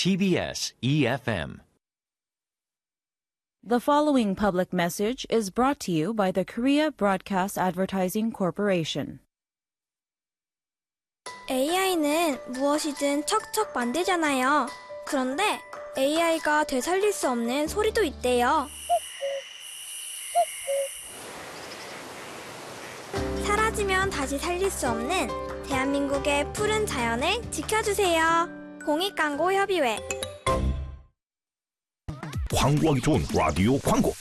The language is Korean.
TBS EFM. The following public message is brought to you by the Korea Broadcast Advertising Corporation. AI는 무엇이든 척척 만들잖아요. 그런데 AI가 되살릴 수 없는 소리도 있대요. 사라지면 다시 살릴 수 없는 대한민국의 푸른 자연을 지켜주세요. 공익광고협의회. 광고하기 좋은 라디오 광고.